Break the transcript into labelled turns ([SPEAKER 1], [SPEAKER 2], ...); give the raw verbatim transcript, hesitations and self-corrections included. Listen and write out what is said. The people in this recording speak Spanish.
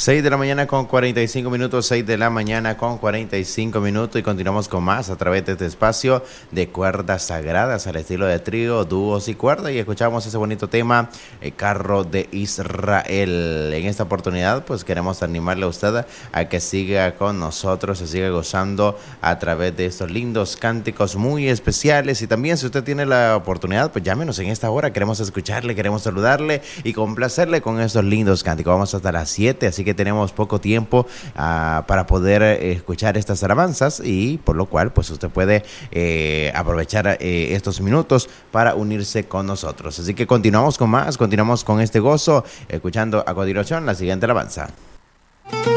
[SPEAKER 1] seis de la mañana con cuarenta y cinco minutos, seis de la mañana con cuarenta y cinco minutos y continuamos con más a través de este espacio de cuerdas sagradas al estilo de trío, dúos y cuerdas, y escuchamos ese bonito tema, el carro de Israel. En esta oportunidad pues queremos animarle a usted a que siga con nosotros, se siga gozando a través de estos lindos cánticos muy especiales, y también si usted tiene la oportunidad pues llámenos en esta hora, queremos escucharle, queremos saludarle y complacerle con estos lindos cánticos. Vamos hasta las siete, así que tenemos poco tiempo uh, para poder eh, escuchar estas alabanzas, y por lo cual pues usted puede eh, aprovechar eh, estos minutos para unirse con nosotros. Así que continuamos con más, continuamos con este gozo, escuchando a continuación la siguiente alabanza.